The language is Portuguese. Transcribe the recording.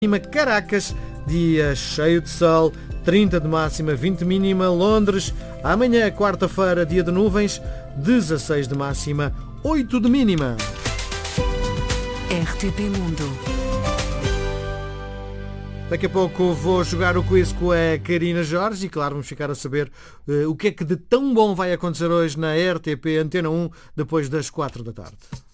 Caracas, dia cheio de sol, 30 de máxima, 20 de mínima. Londres, amanhã, quarta-feira, dia de nuvens, 16 de máxima, 8 de mínima. RTP Mundo. Daqui a pouco vou jogar o quiz com a Karina Jorge e, claro, vamos ficar a saber o que é que de tão bom vai acontecer hoje na RTP Antena 1 depois das 4 da tarde.